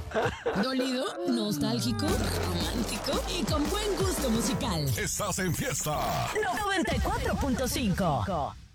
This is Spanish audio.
Dolido, nostálgico, romántico y con buen gusto musical. Estás en fiesta. 94.5